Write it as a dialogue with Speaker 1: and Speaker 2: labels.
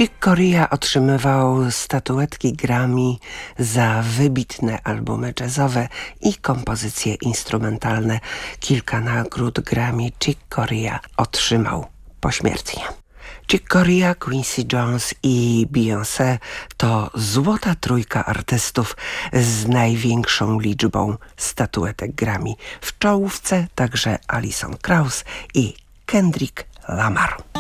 Speaker 1: Chick Corea otrzymywał statuetki Grammy za wybitne albumy jazzowe i kompozycje instrumentalne. Kilka nagród Grammy Chick Corea otrzymał po śmierci. Chick Corea, Quincy Jones i Beyoncé to złota trójka artystów z największą liczbą statuetek Grammy. W czołówce także Alison Krauss i Kendrick Lamar.